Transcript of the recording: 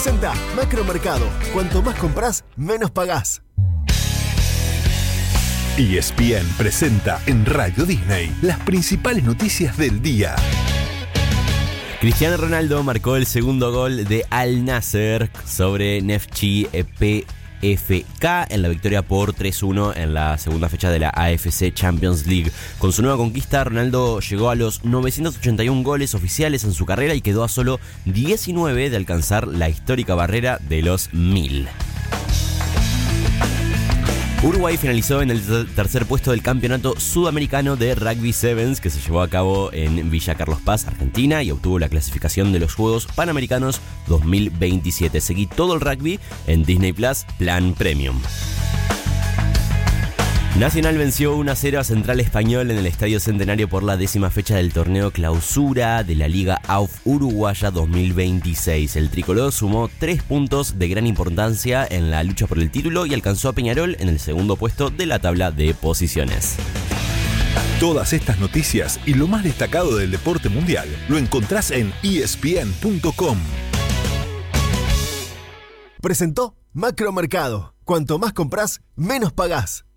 presenta Macromercado. Cuanto más compras, menos pagás. ESPN presenta en Radio Disney las principales noticias del día. Cristiano Ronaldo marcó el segundo gol de Al Nassr sobre Neftchi PFK en la victoria por 3-1 en la segunda fecha de la AFC Champions League. Con su nueva conquista, Ronaldo llegó a los 981 goles oficiales en su carrera y quedó a solo 19 de alcanzar la histórica barrera de los 1000. Uruguay finalizó en el tercer puesto del campeonato sudamericano de Rugby Sevens que se llevó a cabo en Villa Carlos Paz, Argentina, y obtuvo la clasificación de los Juegos Panamericanos 2027. Seguí todo el rugby en Disney Plus Plan Premium. Nacional venció 1-0 a Central Español en el Estadio Centenario por la 10ª fecha del torneo Clausura de la Liga AUF Uruguaya 2026. El tricolor sumó 3 puntos de gran importancia en la lucha por el título y alcanzó a Peñarol en el segundo puesto de la tabla de posiciones. Todas estas noticias y lo más destacado del deporte mundial lo encontrás en ESPN.com. Presentó Macromercado. Cuanto más compras, menos pagás.